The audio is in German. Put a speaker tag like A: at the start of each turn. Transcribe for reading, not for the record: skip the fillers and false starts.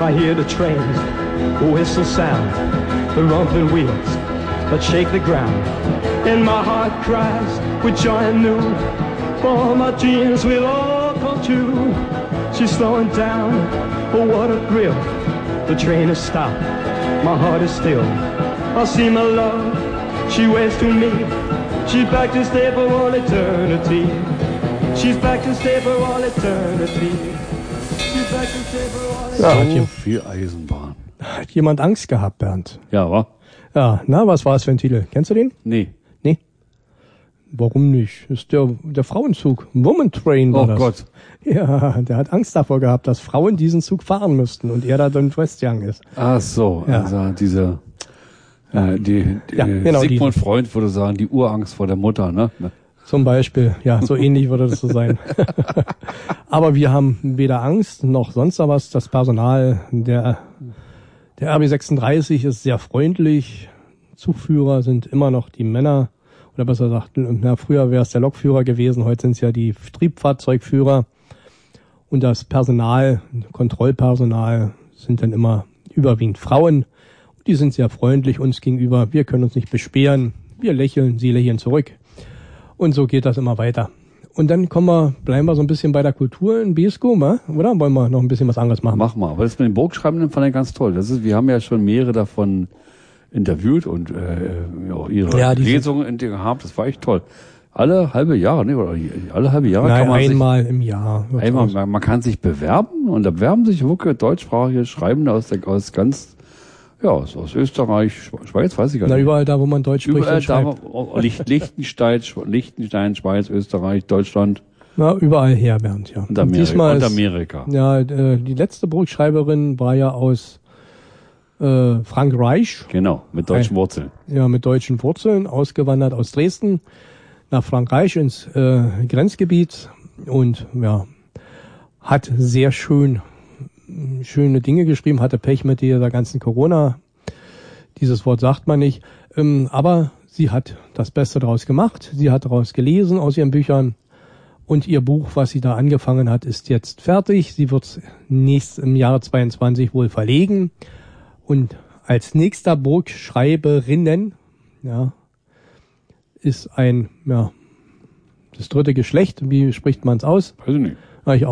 A: I hear the trains whistle sound, the rumbling wheels that shake the ground, and my heart cries with joy and new, for my dreams will all come true. She's slowing down, oh what a thrill. The train has stopped, my heart is still. I see my love, she waits to me. She's back to stay for all eternity. She's back to stay for all eternity. She's back to stay for all eternity.
B: So viel Eisenbahn.
C: Hat jemand Angst gehabt, Bernd?
B: Ja, wa?
C: Ja, na, was war es für ein Titel? Kennst du den?
B: Nee.
C: Nee. Warum nicht? Das ist der Frauenzug. Woman Train war
B: Oh
C: das.
B: Gott.
C: Ja, der hat Angst davor gehabt, dass Frauen diesen Zug fahren müssten und er da dann festgegangen ist.
B: Ach so,
C: Ja.
B: also diese,
C: genau,
B: Sigmund Freud würde sagen, die Urangst vor der Mutter, ne?
C: Zum Beispiel, ja, so ähnlich würde das so sein. Aber wir haben weder Angst noch sonst was. Das Personal der RB36 ist sehr freundlich. Zugführer sind immer noch die Männer. Oder besser gesagt, früher wäre es der Lokführer gewesen, heute sind es ja die Triebfahrzeugführer. Und das Personal, Kontrollpersonal sind dann immer überwiegend Frauen. Die sind sehr freundlich uns gegenüber. Wir können uns nicht beschweren. Wir lächeln, sie lächeln zurück. Und so geht das immer weiter. Und dann bleiben wir so ein bisschen bei der Kultur in Beeskow, oder? Wollen wir noch ein bisschen was anderes machen?
B: Mach mal. Aber das mit den Burgschreibenden fand ich ganz toll. Wir haben ja schon mehrere davon interviewt und ihre Lesungen gehabt. Das war echt toll. Alle halbe Jahre, ne? Oder alle halbe Jahre kann man
C: einmal im Jahr.
B: Man kann sich bewerben und da bewerben sich wirklich deutschsprachige Schreibende aus Österreich, Schweiz, weiß ich gar nicht.
C: Überall da, wo man Deutsch spricht.
B: Überall da, Liechtenstein, Schweiz, Österreich, Deutschland.
C: Na, überall her, Bernd, ja.
B: Und Amerika.
C: Ja, die letzte Burgschreiberin war ja aus Frankreich.
B: Genau, mit deutschen Wurzeln.
C: Ja, mit deutschen Wurzeln, ausgewandert aus Dresden nach Frankreich ins Grenzgebiet und ja, hat sehr schöne Dinge geschrieben, hatte Pech mit dieser ganzen Corona. Dieses Wort sagt man nicht. Aber sie hat das Beste daraus gemacht. Sie hat daraus gelesen aus ihren Büchern. Und ihr Buch, was sie da angefangen hat, ist jetzt fertig. Sie wird es im Jahre 22 wohl verlegen. Und als nächster Burgschreiberinnen, ja, ist das dritte Geschlecht. Wie spricht man es aus?
B: Weiß ich nicht.
C: Ich